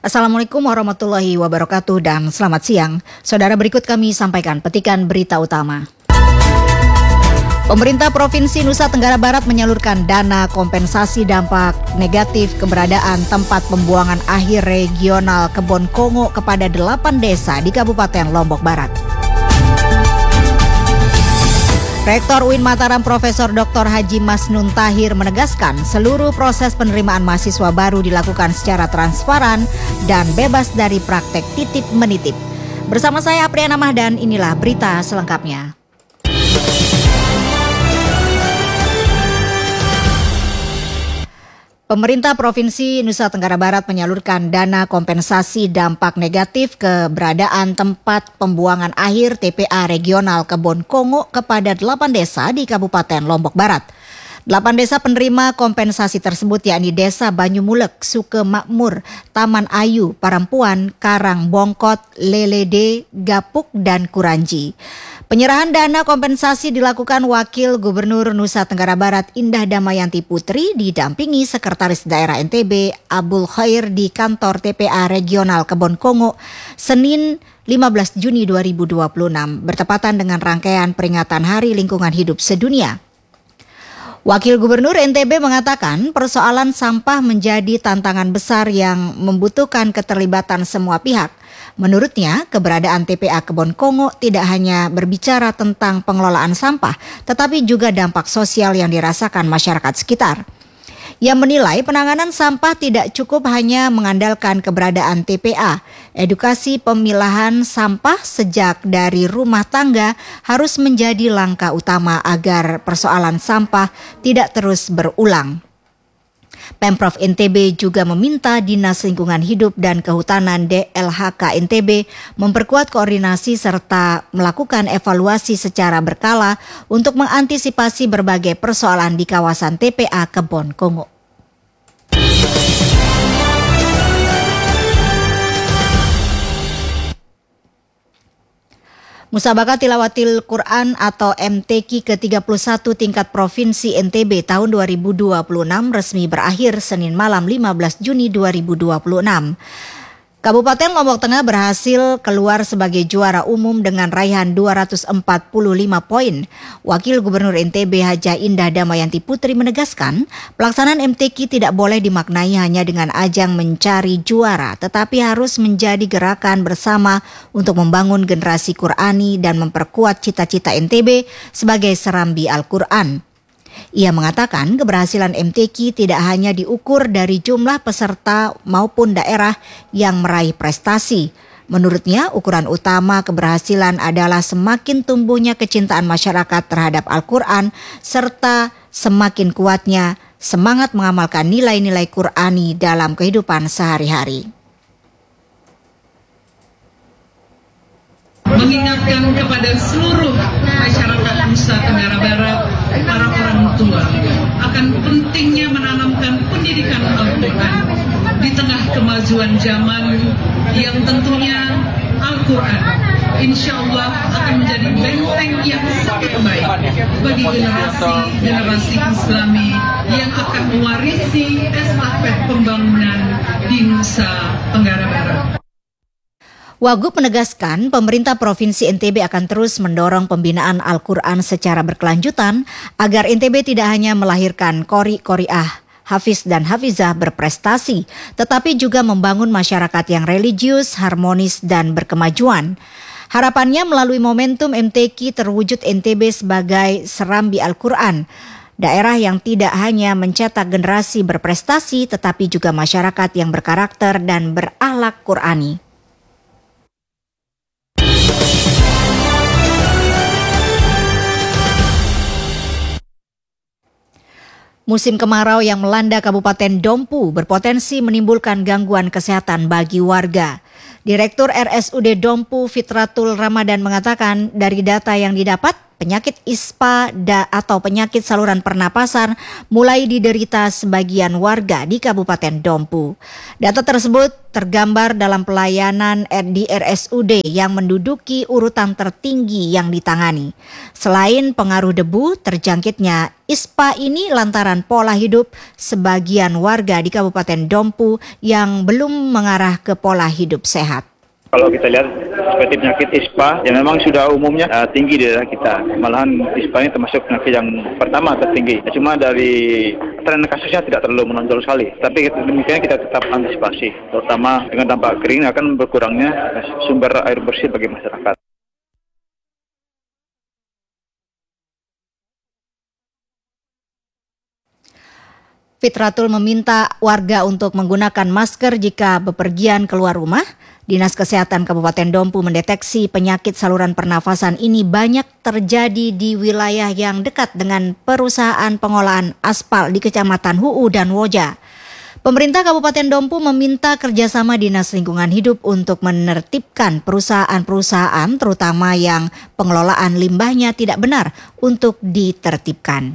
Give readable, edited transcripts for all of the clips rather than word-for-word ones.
Assalamualaikum warahmatullahi wabarakatuh dan selamat siang. Saudara, berikut kami sampaikan petikan berita utama. Pemerintah Provinsi Nusa Tenggara Barat menyalurkan dana kompensasi dampak negatif keberadaan tempat pembuangan akhir regional Kebon Kongo kepada 8 desa di Kabupaten Lombok Barat. Rektor UIN Mataram Profesor Dr. Haji Masnun Tahir menegaskan seluruh proses penerimaan mahasiswa baru dilakukan secara transparan dan bebas dari praktek titip menitip. Bersama saya Apriana Mahdan, inilah berita selengkapnya. Pemerintah Provinsi Nusa Tenggara Barat menyalurkan dana kompensasi dampak negatif keberadaan tempat pembuangan akhir TPA regional Kebon Kongo kepada 8 desa di Kabupaten Lombok Barat. 8 desa penerima kompensasi tersebut yakni Desa Banyumulek, Suke Makmur, Taman Ayu, Parampuan, Karang Bongkot, Lelede, Gapuk, dan Kuranji. Penyerahan dana kompensasi dilakukan Wakil Gubernur Nusa Tenggara Barat Indah Damayanti Putri didampingi Sekretaris Daerah NTB Abdul Khair di kantor TPA Regional Kebon Kongo Senin 15 Juni 2026 bertepatan dengan rangkaian peringatan Hari Lingkungan Hidup Sedunia. Wakil Gubernur NTB mengatakan persoalan sampah menjadi tantangan besar yang membutuhkan keterlibatan semua pihak. Menurutnya, keberadaan TPA Kebon Kongo tidak hanya berbicara tentang pengelolaan sampah, tetapi juga dampak sosial yang dirasakan masyarakat sekitar. Ia menilai penanganan sampah tidak cukup hanya mengandalkan keberadaan TPA. Edukasi pemilahan sampah sejak dari rumah tangga harus menjadi langkah utama agar persoalan sampah tidak terus berulang. Pemprov NTB juga meminta Dinas Lingkungan Hidup dan Kehutanan DLHK NTB memperkuat koordinasi serta melakukan evaluasi secara berkala untuk mengantisipasi berbagai persoalan di kawasan TPA Kebon Kongo. Musabaqah Tilawatil Quran atau MTQ ke-31 tingkat Provinsi NTB tahun 2026 resmi berakhir Senin malam 15 Juni 2026. Kabupaten Lombok Tengah berhasil keluar sebagai juara umum dengan raihan 245 poin. Wakil Gubernur NTB Haja Indah Damayanti Putri menegaskan, pelaksanaan MTQ tidak boleh dimaknai hanya dengan ajang mencari juara, tetapi harus menjadi gerakan bersama untuk membangun generasi Qurani dan memperkuat cita-cita NTB sebagai serambi Al-Quran. Ia mengatakan keberhasilan MTQ tidak hanya diukur dari jumlah peserta maupun daerah yang meraih prestasi. Menurutnya, ukuran utama keberhasilan adalah semakin tumbuhnya kecintaan masyarakat terhadap Al-Quran serta semakin kuatnya semangat mengamalkan nilai-nilai Qurani dalam kehidupan sehari-hari. Mengingatkan kepada seluruh masyarakat Nusa Tenggara Barat, para orang tua, akan pentingnya menanamkan pendidikan Al-Quran di tengah kemajuan zaman yang tentunya Al-Quran insya Allah akan menjadi benteng yang sangat baik bagi generasi Islami yang akan mewarisi estafet pembangunan di Nusa Tenggara Barat. Wagub menegaskan pemerintah Provinsi NTB akan terus mendorong pembinaan Al-Quran secara berkelanjutan agar NTB tidak hanya melahirkan qori-qoriah, hafiz dan hafizah berprestasi, tetapi juga membangun masyarakat yang religius, harmonis dan berkemajuan. Harapannya melalui momentum MTQ terwujud NTB sebagai serambi Al-Quran, daerah yang tidak hanya mencetak generasi berprestasi tetapi juga masyarakat yang berkarakter dan berakhlak Qurani. Musim kemarau yang melanda Kabupaten Dompu berpotensi menimbulkan gangguan kesehatan bagi warga. Direktur RSUD Dompu Fitratul Ramadan mengatakan dari data yang didapat, penyakit ISPA atau penyakit saluran pernapasan mulai diderita sebagian warga di Kabupaten Dompu. Data tersebut tergambar dalam pelayanan di RSUD yang menduduki urutan tertinggi yang ditangani. Selain pengaruh debu, terjangkitnya ISPA ini lantaran pola hidup sebagian warga di Kabupaten Dompu yang belum mengarah ke pola hidup sehat. Kalau kita lihat seperti penyakit ISPA yang memang sudah umumnya tinggi di daerah kita. Malahan ISPA ini termasuk penyakit yang pertama tertinggi. Cuma dari tren kasusnya tidak terlalu menonjol sekali. Tapi demikian kita tetap antisipasi, terutama dengan dampak kering akan berkurangnya sumber air bersih bagi masyarakat. Fitratul meminta warga untuk menggunakan masker jika bepergian keluar rumah. Dinas Kesehatan Kabupaten Dompu mendeteksi penyakit saluran pernafasan ini banyak terjadi di wilayah yang dekat dengan perusahaan pengolahan aspal di Kecamatan Huu dan Woja. Pemerintah Kabupaten Dompu meminta kerjasama Dinas Lingkungan Hidup untuk menertibkan perusahaan-perusahaan terutama yang pengelolaan limbahnya tidak benar untuk ditertibkan.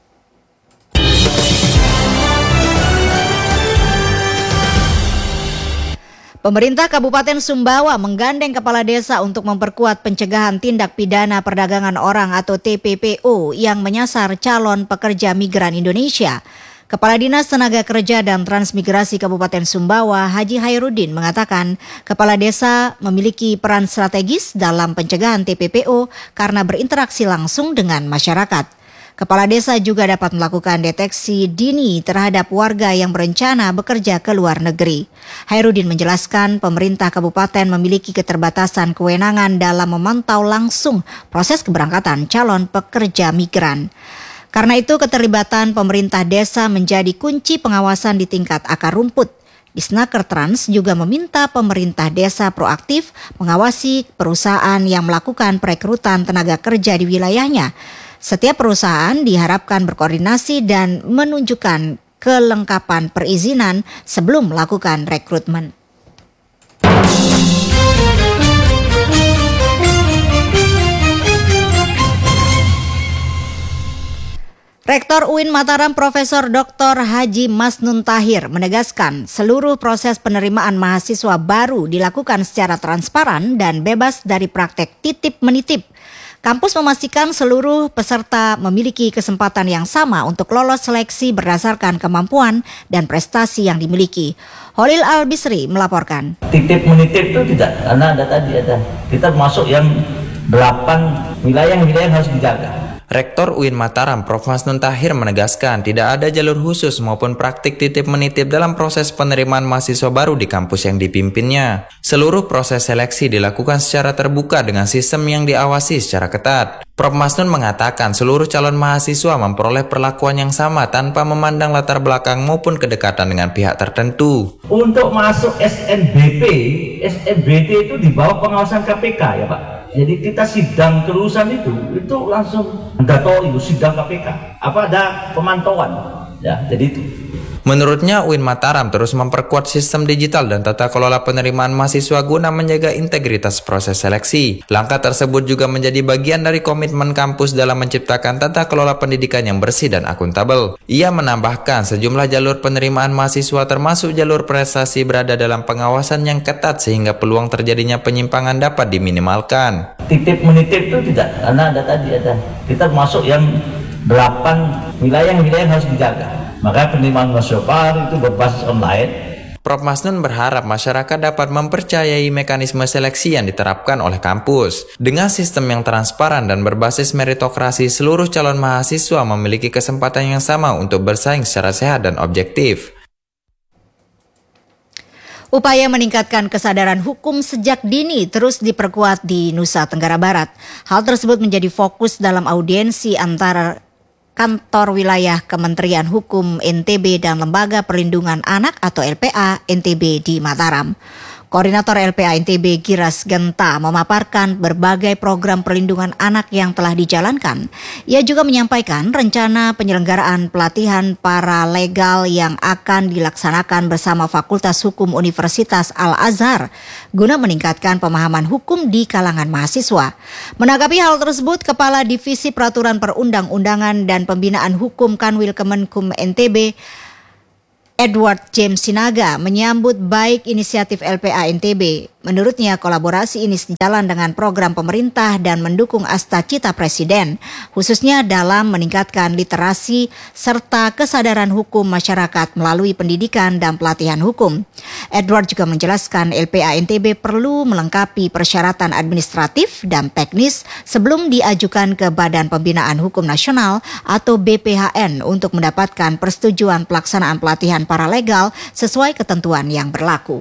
Pemerintah Kabupaten Sumbawa menggandeng kepala desa untuk memperkuat pencegahan tindak pidana perdagangan orang atau TPPO yang menyasar calon pekerja migran Indonesia. Kepala Dinas Tenaga Kerja dan Transmigrasi Kabupaten Sumbawa, Haji Hairudin, mengatakan kepala desa memiliki peran strategis dalam pencegahan TPPO karena berinteraksi langsung dengan masyarakat. Kepala desa juga dapat melakukan deteksi dini terhadap warga yang berencana bekerja ke luar negeri. Hairudin menjelaskan pemerintah kabupaten memiliki keterbatasan kewenangan dalam memantau langsung proses keberangkatan calon pekerja migran. Karena itu keterlibatan pemerintah desa menjadi kunci pengawasan di tingkat akar rumput. Disnaker Trans juga meminta pemerintah desa proaktif mengawasi perusahaan yang melakukan perekrutan tenaga kerja di wilayahnya. Setiap perusahaan diharapkan berkoordinasi dan menunjukkan kelengkapan perizinan sebelum melakukan rekrutmen. Rektor UIN Mataram Profesor Dr. Haji Masnun Tahir menegaskan seluruh proses penerimaan mahasiswa baru dilakukan secara transparan dan bebas dari praktek titip-menitip. Kampus memastikan seluruh peserta memiliki kesempatan yang sama untuk lolos seleksi berdasarkan kemampuan dan prestasi yang dimiliki. Holil Al-Bisri melaporkan. Titip menitip itu tidak, karena ada kita masuk yang 8 wilayah yang harus dijaga. Rektor UIN Mataram Prof. Masnun Tahir menegaskan tidak ada jalur khusus maupun praktik titip-menitip dalam proses penerimaan mahasiswa baru di kampus yang dipimpinnya. Seluruh proses seleksi dilakukan secara terbuka dengan sistem yang diawasi secara ketat. Prof. Masnun mengatakan seluruh calon mahasiswa memperoleh perlakuan yang sama tanpa memandang latar belakang maupun kedekatan dengan pihak tertentu. Untuk masuk SNBT itu di bawah pengawasan KPK ya Pak. Jadi kita sidang kelulusan itu langsung mandatori sidang KPK. Ada pemantauan ya, jadi itu. Menurutnya UIN Mataram terus memperkuat sistem digital dan tata kelola penerimaan mahasiswa guna menjaga integritas proses seleksi. Langkah tersebut juga menjadi bagian dari komitmen kampus dalam menciptakan tata kelola pendidikan yang bersih dan akuntabel. Ia menambahkan sejumlah jalur penerimaan mahasiswa termasuk jalur prestasi berada dalam pengawasan yang ketat sehingga peluang terjadinya penyimpangan dapat diminimalkan. Titip menitip itu tidak, karena ada kita masuk yang 8 wilayah yang harus dijaga. Maka penerimaan mahasiswa baru itu berbasis online. Prof. Masnun berharap masyarakat dapat mempercayai mekanisme seleksi yang diterapkan oleh kampus. Dengan sistem yang transparan dan berbasis meritokrasi, seluruh calon mahasiswa memiliki kesempatan yang sama untuk bersaing secara sehat dan objektif. Upaya meningkatkan kesadaran hukum sejak dini terus diperkuat di Nusa Tenggara Barat. Hal tersebut menjadi fokus dalam audiensi antara Kantor Wilayah Kementerian Hukum NTB dan Lembaga Perlindungan Anak atau LPA NTB di Mataram. Koordinator LPA NTB Giras Genta memaparkan berbagai program perlindungan anak yang telah dijalankan. Ia juga menyampaikan rencana penyelenggaraan pelatihan paralegal yang akan dilaksanakan bersama Fakultas Hukum Universitas Al-Azhar guna meningkatkan pemahaman hukum di kalangan mahasiswa. Menanggapi hal tersebut, Kepala Divisi Peraturan Perundang-undangan dan Pembinaan Hukum Kanwil Kemenkum NTB Edward James Sinaga menyambut baik inisiatif LPA NTB. Menurutnya, kolaborasi ini sejalan dengan program pemerintah dan mendukung cita Presiden, khususnya dalam meningkatkan literasi serta kesadaran hukum masyarakat melalui pendidikan dan pelatihan hukum. Edward juga menjelaskan LPA NTB perlu melengkapi persyaratan administratif dan teknis sebelum diajukan ke Badan Pembinaan Hukum Nasional atau BPHN untuk mendapatkan persetujuan pelaksanaan pelatihan paralegal sesuai ketentuan yang berlaku.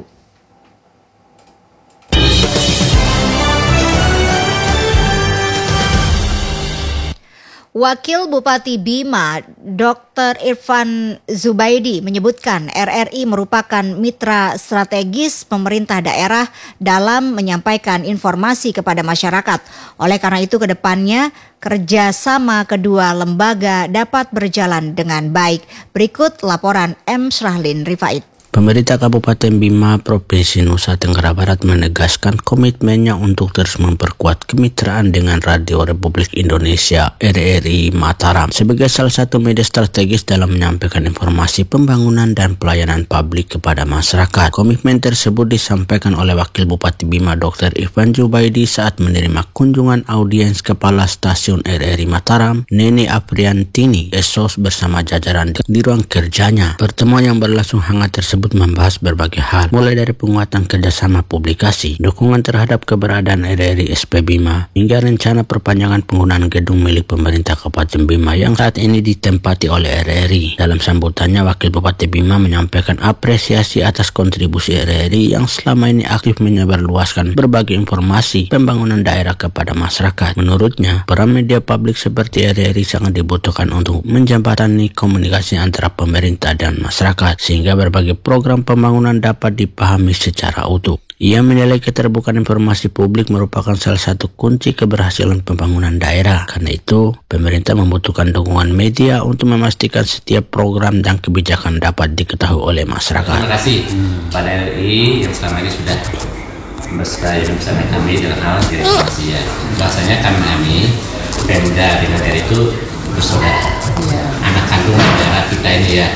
Wakil Bupati Bima, Dr. Irfan Zubaidi menyebutkan RRI merupakan mitra strategis pemerintah daerah dalam menyampaikan informasi kepada masyarakat. Oleh karena itu, ke depannya kerjasama kedua lembaga dapat berjalan dengan baik. Berikut laporan M. Srahlin Rifait. Pemerintah Kabupaten Bima, Provinsi Nusa Tenggara Barat menegaskan komitmennya untuk terus memperkuat kemitraan dengan Radio Republik Indonesia RRI Mataram sebagai salah satu media strategis dalam menyampaikan informasi pembangunan dan pelayanan publik kepada masyarakat. Komitmen tersebut disampaikan oleh Wakil Bupati Bima Dr. Irfan Zubaidi saat menerima kunjungan audiens Kepala Stasiun RRI Mataram, Neni Apriantini, Esos bersama jajaran di ruang kerjanya. Pertemuan yang berlangsung hangat tersebut membahas berbagai hal, mulai dari penguatan kerjasama publikasi, dukungan terhadap keberadaan RRI SP Bima, hingga rencana perpanjangan penggunaan gedung milik pemerintah Kabupaten Bima yang saat ini ditempati oleh RRI. Dalam sambutannya, Wakil Bupati Bima menyampaikan apresiasi atas kontribusi RRI yang selama ini aktif menyebarluaskan berbagai informasi pembangunan daerah kepada masyarakat. Menurutnya, peran media publik seperti RRI sangat dibutuhkan untuk menjembatani komunikasi antara pemerintah dan masyarakat, sehingga berbagai program pembangunan dapat dipahami secara utuh. Ia menilai keterbukaan informasi publik merupakan salah satu kunci keberhasilan pembangunan daerah. Karena itu, pemerintah membutuhkan dukungan media untuk memastikan setiap program dan kebijakan dapat diketahui oleh masyarakat. Terima kasih pada RRI yang selama ini sudah bersama kami dalam hal informasi ya. Bahasanya kami Pemda dengan RRI itu bersaudara, anak kandung negara kita ini ya,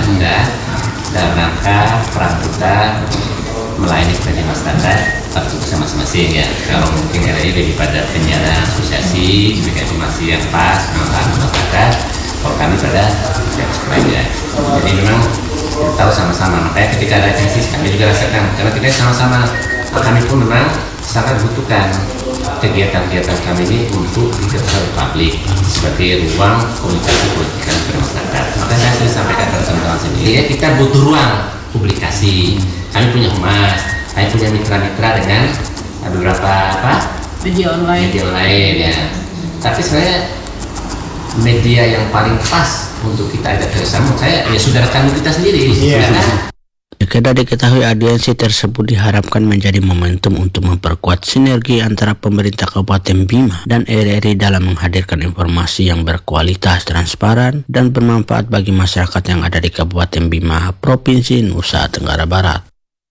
dalam rangka peran kita melayani kepada masyarakat waktu itu masing-masing ya. Kalau mungkin RRI lebih pada penyiaran asosiasi sebagai informasi yang pas mengangkat masyarakat, kalau kami pada aja. Jadi memang kita tahu sama-sama, makanya ketika ada krisis kami juga rasakan, karena kita sama-sama, kami pun memang sangat butuhkan kegiatan-kegiatan kami ini untuk diketahui publik sebagai ruang komunikasi politik kepada masyarakat. Maka saya sudah sampaikan kepada teman-teman sendiri ya, kita butuh ruang publikasi. Kami punya humas, kami punya mitra-mitra dengan beberapa media online ya. Tapi sebenarnya media yang paling pas untuk kita ajak kerjasama saya ya saudara kandung kita sendiri. Sekedar diketahui, audiensi tersebut diharapkan menjadi momentum untuk memperkuat sinergi antara pemerintah Kabupaten Bima dan RRI dalam menghadirkan informasi yang berkualitas, transparan, dan bermanfaat bagi masyarakat yang ada di Kabupaten Bima, Provinsi Nusa Tenggara Barat.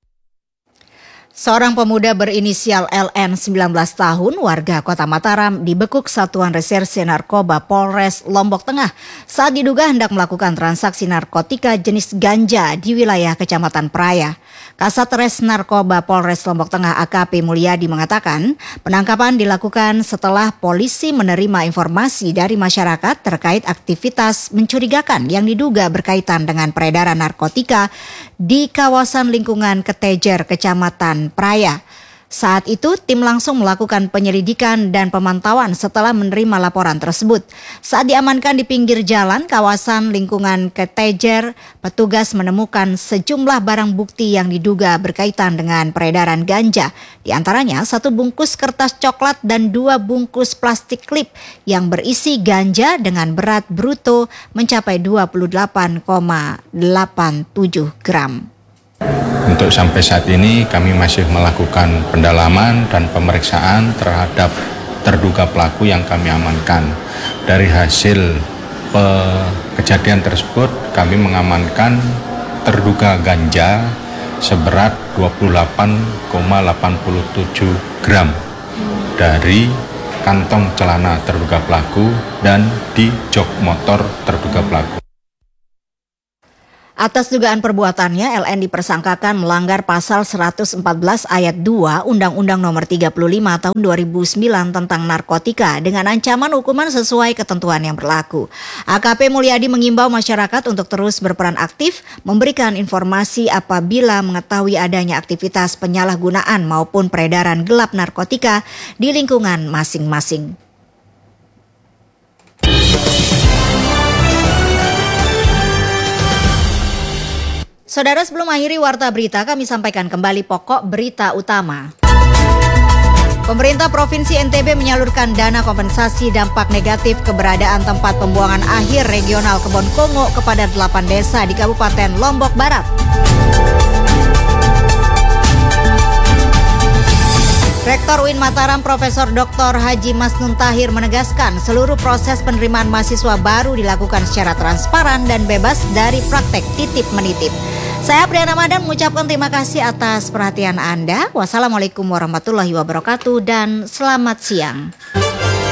Seorang pemuda berinisial LN 19 tahun warga Kota Mataram dibekuk Satuan Reserse Narkoba Polres Lombok Tengah saat diduga hendak melakukan transaksi narkotika jenis ganja di wilayah Kecamatan Praia. Kasat Res Narkoba Polres Lombok Tengah AKP Mulyadi mengatakan penangkapan dilakukan setelah polisi menerima informasi dari masyarakat terkait aktivitas mencurigakan yang diduga berkaitan dengan peredaran narkotika di kawasan lingkungan Ketejer, Kecamatan Praia. Saat itu, tim langsung melakukan penyelidikan dan pemantauan setelah menerima laporan tersebut. Saat diamankan di pinggir jalan kawasan lingkungan Ketejer, petugas menemukan sejumlah barang bukti yang diduga berkaitan dengan peredaran ganja. Di antaranya 1 bungkus kertas coklat dan 2 bungkus plastik klip yang berisi ganja dengan berat bruto mencapai 28,87 gram. Untuk sampai saat ini kami masih melakukan pendalaman dan pemeriksaan terhadap terduga pelaku yang kami amankan. Dari hasil kejadian tersebut kami mengamankan terduga ganja seberat 28,87 gram dari kantong celana terduga pelaku dan di jok motor terduga pelaku. Atas dugaan perbuatannya, LN dipersangkakan melanggar pasal 114 ayat 2 Undang-Undang Nomor 35 Tahun 2009 tentang narkotika dengan ancaman hukuman sesuai ketentuan yang berlaku. AKP Mulyadi mengimbau masyarakat untuk terus berperan aktif, memberikan informasi apabila mengetahui adanya aktivitas penyalahgunaan maupun peredaran gelap narkotika di lingkungan masing-masing. Saudara, sebelum akhiri Warta Berita, kami sampaikan kembali pokok berita utama. Pemerintah Provinsi NTB menyalurkan dana kompensasi dampak negatif keberadaan tempat pembuangan akhir regional Kebon Kongo kepada 8 desa di Kabupaten Lombok Barat. Rektor UIN Mataram Profesor Dr. Haji Masnun Tahir menegaskan seluruh proses penerimaan mahasiswa baru dilakukan secara transparan dan bebas dari praktek titip menitip. Saya Priana Madan mengucapkan terima kasih atas perhatian Anda. Wassalamualaikum warahmatullahi wabarakatuh dan selamat siang.